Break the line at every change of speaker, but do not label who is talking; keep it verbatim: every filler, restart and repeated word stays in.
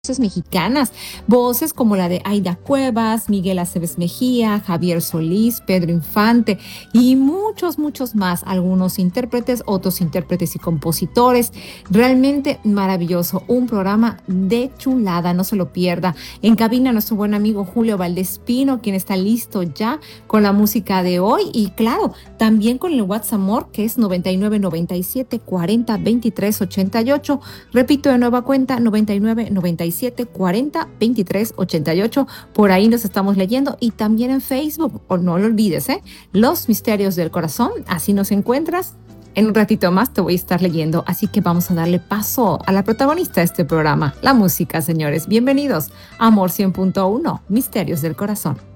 Voces mexicanas, voces como la de Aida Cuevas, Miguel Aceves Mejía, Javier Solís, Pedro Infante y muchos, muchos más, algunos intérpretes, otros intérpretes y compositores. Realmente maravilloso, un programa de chulada, no se lo pierda. En cabina nuestro buen amigo Julio Valdespino, quien está listo ya con la música de hoy y claro, también con el WhatsApp que es noventa y nueve noventa y siete cuarenta veintitrés ochenta y ocho. Repito de nueva cuenta, noventa y nueve noventa y siete cuarenta veintitrés ochenta y ocho. Por ahí nos estamos leyendo y también en Facebook. O no lo olvides, ¿eh? Los Misterios del Corazón, así nos encuentras. En un ratito más te voy a estar leyendo, así que vamos a darle paso a la protagonista de este programa, la música, señores. Bienvenidos a Amor cien punto uno, Misterios del Corazón.